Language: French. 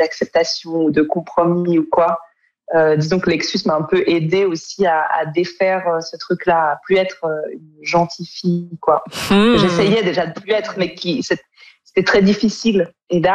d'acceptation ou de compromis ou quoi. Disons que Lexus m'a un peu aidé aussi à défaire ce truc-là, à plus être une gentille fille, quoi. J'essayais déjà de plus être, mais c'était très difficile. Et là,